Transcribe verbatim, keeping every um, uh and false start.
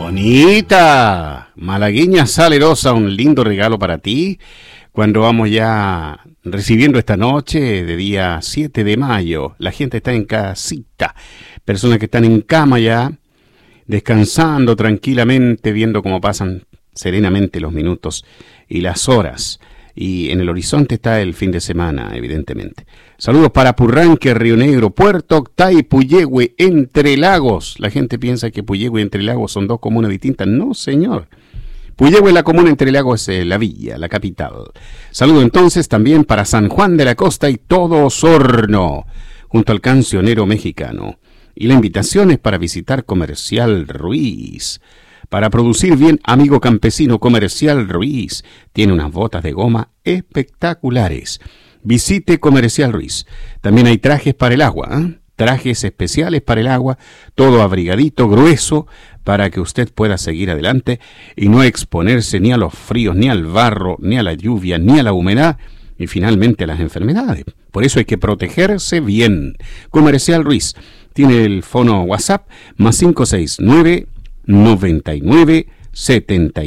Bonita, malagueña salerosa, un lindo regalo para ti, cuando vamos ya recibiendo esta noche de día siete de mayo. La gente está en casita, personas que están en cama ya, descansando tranquilamente, viendo cómo pasan serenamente los minutos y las horas. Y en el horizonte está el fin de semana, evidentemente. Saludos para Purranque, Río Negro, Puerto Octay, Puyehue, Entre Lagos. La gente piensa que Puyehue y Entre Lagos son dos comunas distintas. No, señor. Puyehue, la comuna, Entre Lagos es eh, la villa, la capital. Saludo entonces también para San Juan de la Costa y todo Osorno, junto al cancionero mexicano. Y la invitación es para visitar Comercial Ruiz. Para producir bien, amigo campesino, Comercial Ruiz tiene unas botas de goma espectaculares. Visite Comercial Ruiz. También hay trajes para el agua, ¿eh? Trajes especiales para el agua, todo abrigadito, grueso, para que usted pueda seguir adelante y no exponerse ni a los fríos, ni al barro, ni a la lluvia, ni a la humedad y finalmente a las enfermedades. Por eso hay que protegerse bien. Comercial Ruiz tiene el fono WhatsApp más cinco seis nueve, noventa y nueve, setenta